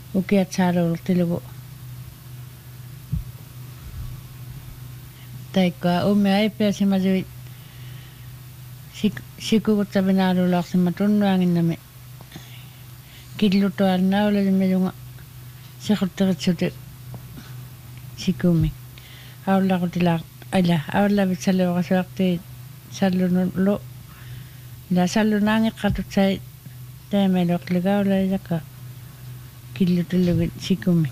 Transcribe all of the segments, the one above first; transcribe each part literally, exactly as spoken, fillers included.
ukiat saarulortilugu taikka umme aipiasimasui sikukutsavinaaluulaarsimma tunnuanginnami killutuarnaulalimelunga siqutteritsuti sikumi aullaqutilaaq ala aullaavitsalluorasuarti sallunullu la sallunaangeqqatutsai taamaluorlugaulailaka killutullugi sikumi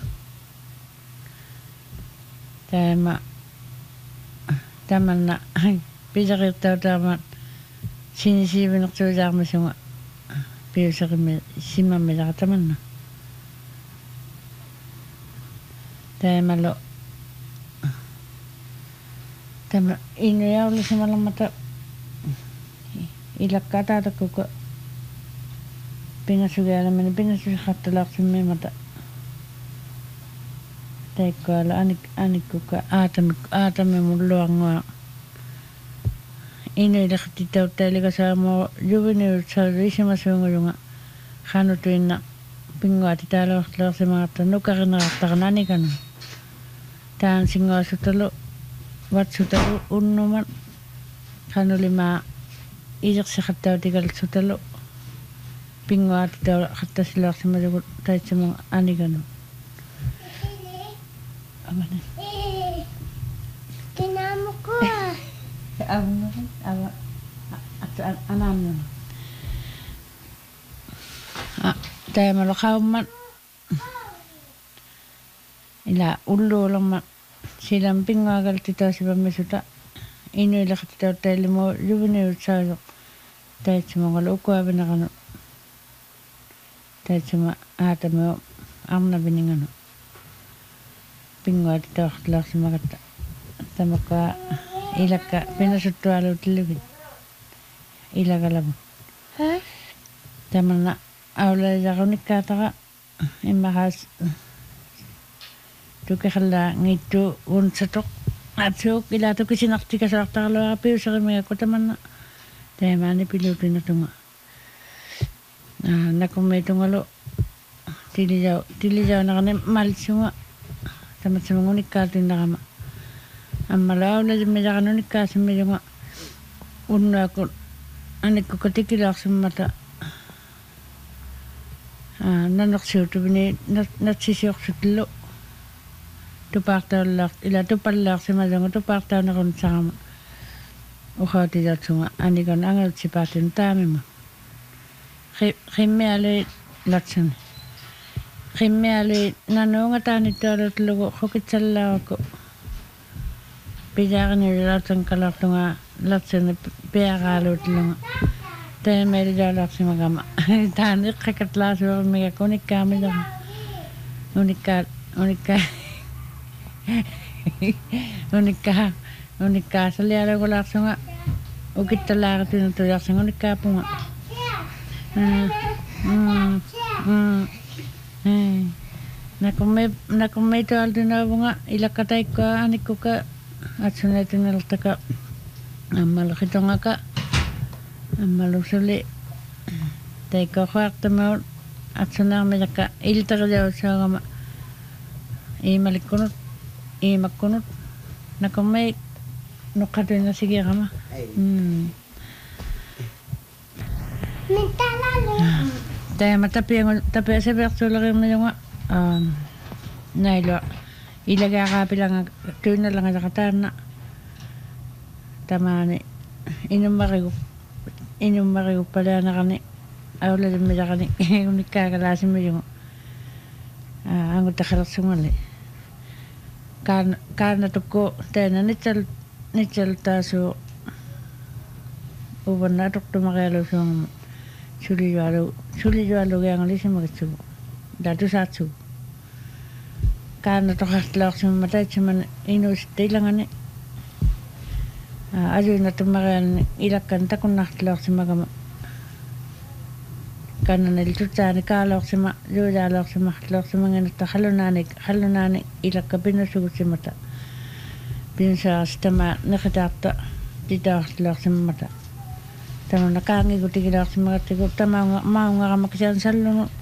taama tamanna pisarirtautaamat sinisiivinertuusaarmasunga piusaqimi simmammilaqa taamalo tama inuyaulisimalamata ilakkaataatakuka pinasugialamani pinasusiqattalaarsimmimata taikkaala anik anikkuka aatami aatamimulluangua inuileqtitauttaaligasaamo juviniutsaalisimasuungulunga qanutuinna pinguati taalaortlaersimaqatta nukarineraartaqananikanu taan singuasutalu watsutalu unnuman qanulimaa ilersiqattautigalsutalu pinguati taala qattasileersimalugu taitsimung anikanu amana Kinamuko. Awan awa at anamno ah taamalo qaummat ila ulluulamma silam pinguagaltitaasivamisuta inuileqtitauttailimo juviniutsaaluq taitsimongala ukuavinaqanu taitsima aatamio arnavininganu pinguatitaortlaarsimagatta tamakka ilakka pinasuttualuutillugi ilagalavu Hah? tamanna aulaisarunikkaataqa immahaas tukexalla ngittu unsatoq atsuuk ilaatukisinartikasaartaqaluara piusarimiakku tamanna taamaani piluutinatunga nakummiitungalu tilijau tilijaunaqani malsunga tamatsumungunikkaatuinnaqama аммалаулалиммиларануниккаасиммилунга уннуаку аниккука тикилаарсиммата аа нанерсуутувини натсисиорсутлу тупаартааллаар ила тупаллаарсималунга тупаартаанерун сарама ухаатилаатсунга аникан ангалсипаатин таамима химмиали латсани химмиали нануунга тааниттаалутлугу хукитсаллааку pijaarnilaatan kalartunga latsani piaraaluutlunga taamalilaalaarsimagama taan iqqakatlaasuarmiga kunikkaamilera unikkaa unikkaa unikkaa unikkaasalialagulaarsunga ukittalaaritunutullarsunga unikkaapunga mm mm nakumme nakumme tualtunavunga ilakkataikka anikkuka atsunatinaltaka ammalqitongaka ammalusuli taikkoqaartamaut atsunaarmilaka ilterilautsaagama iimalikkunut iimakkunut nakummai nuqqatuinasigiaqama mm Mitalalu. taama tapiangu tapiasavertuulerimilunga um nailo ilagaaqaapilanga tuinnalangajaqataanna tamaani inummarigu inummarigu-palaanaqani aulalimilaqani unikkaagalaasimilungu angutaqalersungali kaan kaanatukku taana nitsal nitsal taasuu uvanna atuqtumarialusuungama sulijualu sulijualugiangalisimagitsugu datusaatsugu kaana toqartlaorsimma taitsimani inuusittilangani aluinatumarialni ilakkan takunnartlaorsimagama kannanil tutaani kaalorsima luulaalorsima hartlaorsimanganatta hallunaani hallunaani ilakka pinnasugutsimata pinsaarstama neqitaarta titaartlaorsimmata tamana kaangigutigilaorsimagatigu tamaunga maungaramaqsian sallunu